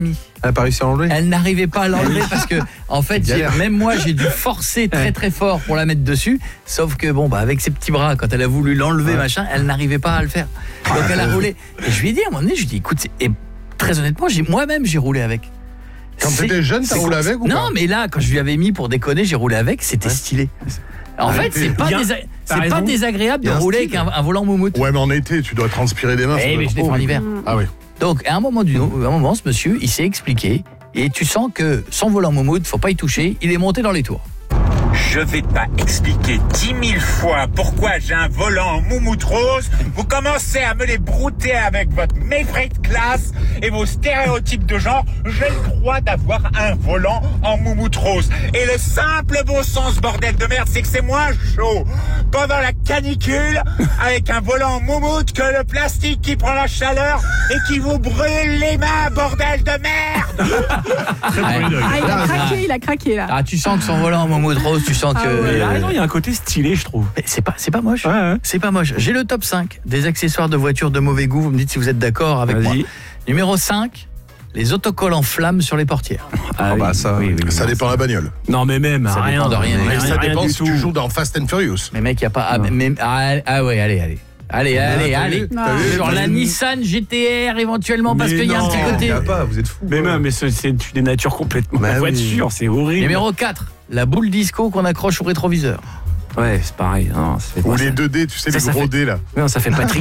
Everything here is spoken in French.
demie. Elle n'a pas réussi à l'enlever. Elle n'arrivait pas à l'enlever parce que, en fait, même moi, j'ai dû forcer très très fort pour la mettre dessus. Sauf que, avec ses petits bras, quand elle a voulu l'enlever, elle n'arrivait pas à le faire. Donc elle a roulé. Et je lui ai dit, à un moment donné, écoute, et très honnêtement, moi-même, j'ai roulé avec. Quand t'étais jeune, t'as roulé avec ou pas? Non, mais là, quand je lui avais mis pour déconner, j'ai roulé avec, c'était stylé. En fait, c'est pas désagréable de rouler avec un volant moumoute. Ouais, mais en été, tu dois transpirer des mains. Mais je l'ai fait en hiver. Ah oui. Donc, à un moment, ce monsieur, il s'est expliqué, et tu sens que son volant moumoute, faut pas y toucher, il est monté dans les tours. Je vais pas expliquer 10 000 fois pourquoi j'ai un volant en moumoute rose. Vous commencez à me les brouter avec votre mépris de classe et vos stéréotypes de genre. J'ai le droit d'avoir un volant en moumoute rose. Et le simple bon sens, bordel de merde, c'est que c'est moins chaud pendant la canicule avec un volant en moumoute que le plastique qui prend la chaleur et qui vous brûle les mains, bordel de merde. Il a craqué là. Ah, tu sens que son volant en moumoute rose, tu sens que... Il a raison, il y a un côté stylé, je trouve. Mais c'est pas moche. Ouais. C'est pas moche. J'ai le top 5 des accessoires de voitures de mauvais goût. Vous me dites si vous êtes d'accord avec moi. Numéro 5, les autocollants flammes sur les portières. Ça dépend de la bagnole. Non, mais même, ça rien. Dépend de rien. Mais ça dépend si tout. tu joues dans Fast and Furious. Mais mec, il n'y a pas... allez. Allez. Sur la Nissan GTR éventuellement, parce qu'il y a un petit côté... Il y a pas, vous êtes fous. Mais même, c'est tu dénatures complètement la voiture, c'est horrible. Numéro 4, la boule disco qu'on accroche au rétroviseur. Ouais, c'est pareil. Non, Ou les 2D, tu sais, les gros dés là. Non, ça fait pas